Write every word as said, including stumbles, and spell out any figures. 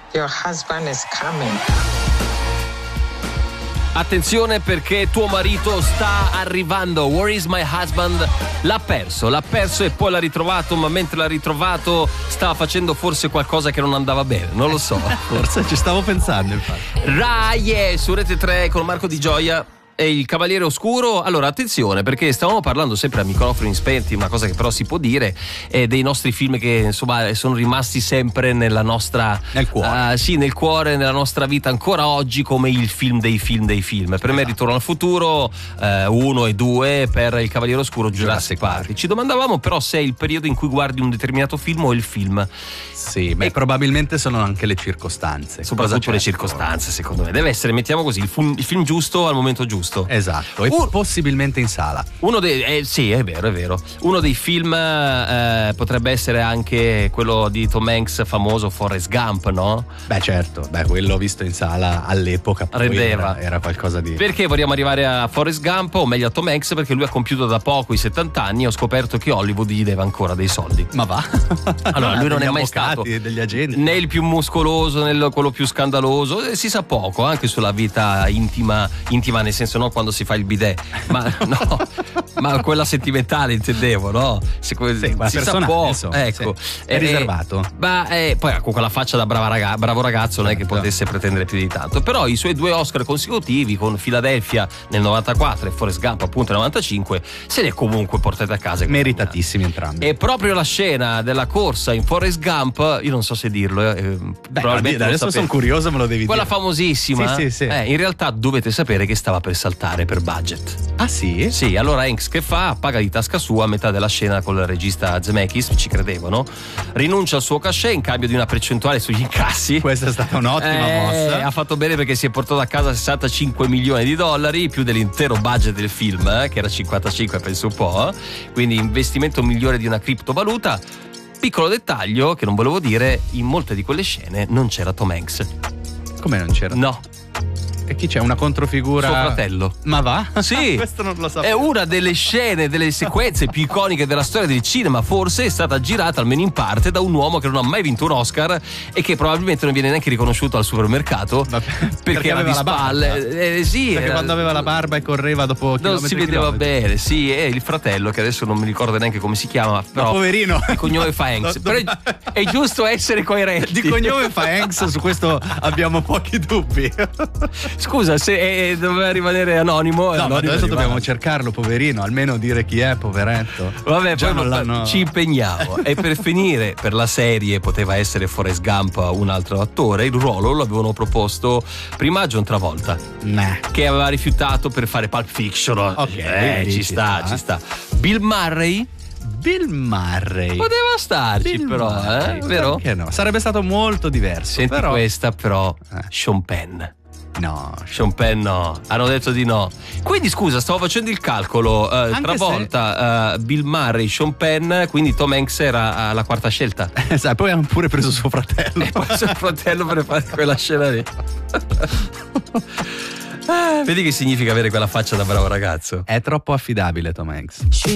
Your husband is coming. Attenzione perché tuo marito sta arrivando. Where is my husband? L'ha perso, l'ha perso e poi l'ha ritrovato, ma mentre l'ha ritrovato stava facendo forse qualcosa che non andava bene, non lo so. Forse ci stavo pensando, infatti. Rai è su Rete tre con Marco Di Gioia e il Cavaliere Oscuro. Allora attenzione, perché stavamo parlando sempre a microfoni spenti, una cosa che però si può dire, è dei nostri film che insomma sono rimasti sempre nella nostra nel cuore. Uh, sì, nel cuore, nella nostra vita ancora oggi, come il film dei film dei film. Per me Ritorno al futuro uno e due, per il Cavaliere Oscuro Jurassic Park. Ci domandavamo però se è il periodo in cui guardi un determinato film o il film. Sì, beh, e probabilmente sono anche le circostanze. Soprattutto le circostanze, secondo me. Deve essere, mettiamo così, il film, il film giusto al momento giusto. Esatto, e Un, possibilmente in sala. Uno dei eh, sì, è vero, è vero. Uno dei film eh, potrebbe essere anche quello di Tom Hanks famoso, Forrest Gump, no? Beh, certo, beh, quello visto in sala all'epoca rendeva. Era, era qualcosa di. Perché vogliamo arrivare a Forrest Gump, o meglio a Tom Hanks, perché lui ha compiuto da poco i settanta anni e ho scoperto che Hollywood gli deve ancora dei soldi. Ma va. Allora, lui non è mai stato degli agenti, né il più muscoloso né quello più scandaloso, si sa poco anche sulla vita intima, intima nel senso non quando si fa il bidet, ma no, ma quella sentimentale intendevo, no? Se, sì, si sa poco, insomma, ecco, sì. È eh, riservato. Ma eh, poi con quella faccia da brava raga, bravo ragazzo non è che potesse pretendere più di tanto, però i suoi due Oscar consecutivi con Philadelphia nel novantaquattro e Forrest Gump appunto nel novantacinque se li è comunque portati a casa. Meritatissimi entrambi. E proprio la scena della corsa in Forrest Gump, io non so se dirlo, eh, Beh, probabilmente adesso sono curioso, me lo devi quella dire. Quella famosissima, sì, sì, sì. Eh, in realtà dovete sapere che stava per saltare per budget. Ah sì? Sì, allora Hanks che fa? Paga di tasca sua a metà della scena con il regista Zemeckis, ci credevano, rinuncia al suo cachet in cambio di una percentuale sugli incassi. Questa è stata un'ottima eh, mossa. Ha fatto bene perché si è portato a casa sessantacinque milioni di dollari, più dell'intero budget del film, eh, che era cinquantacinque penso un po', quindi investimento migliore di una criptovaluta. Piccolo dettaglio che non volevo dire, in molte di quelle scene non c'era Tom Hanks. Come non c'era? No. E chi c'è? Una controfigura? Suo fratello. Ma va? Sì. Questo non lo sapevo. È una delle scene, delle sequenze più iconiche della storia del cinema. Forse è stata girata almeno in parte da un uomo che non ha mai vinto un Oscar e che probabilmente non viene neanche riconosciuto al supermercato. Vabbè, perché, perché era di spalle. Eh, sì, perché era... quando aveva la barba e correva dopo non si vedeva chilometri. bene. Sì, è il fratello che adesso non mi ricordo neanche come si chiama. Però no, poverino. Il cognome fa Hanks. No, però no. È giusto essere coerenti. Di cognome fa Hanks, su questo abbiamo pochi dubbi. Scusa, se è, doveva rimanere anonimo. No, anonimo ma adesso rimane. dobbiamo cercarlo, poverino, almeno dire chi è, poveretto. Vabbè, Già poi non l'hanno... ci impegniamo. E per finire, per la serie poteva essere Forrest Gump un altro attore. Il ruolo lo avevano proposto prima a John Travolta, nah. che aveva rifiutato per fare Pulp Fiction. Ok, eh, ci, ci sta, sta. ci sta. Bill Murray. Bill Murray Poteva starci, Bill però, Murray, eh? Vero? Perché no? Sarebbe stato molto diverso. Senti però... questa, però, eh. Sean Penn. No, Sean Penn no, hanno detto di no. Quindi scusa, stavo facendo il calcolo, eh, Travolta, se... uh, Bill Murray, Sean Penn, quindi Tom Hanks era la quarta scelta. Esatto, poi hanno pure preso suo fratello. E poi suo fratello per fare quella scena lì. Ah, vedi che significa avere quella faccia da bravo ragazzo? È troppo affidabile Tom Hanks.